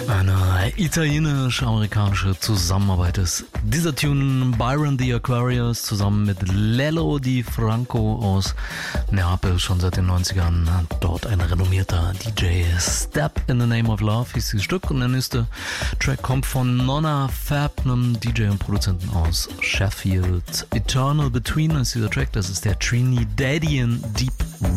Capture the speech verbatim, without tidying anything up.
Eine italienisch-amerikanische Zusammenarbeit ist dieser Tune Byron the Aquarius zusammen mit Lello Di Franco aus Neapel, schon seit den neunzigern. Dort ein renommierter D J. Step in the Name of Love hieß dieses Stück und der nächste Track kommt von Nonna Fab, einem D J und Produzenten aus Sheffield. Eternal Between ist dieser Track, das ist der Trinidadian Deep